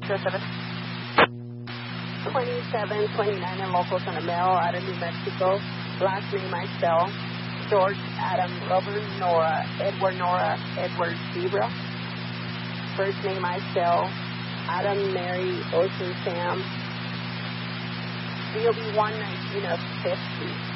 07. 2729 in local son of male out of New Mexico. Last name I spell George Adam Robert Nora Edward Zebra. First name I spell Adam Mary Ocean Sam. DOB 119 of 50.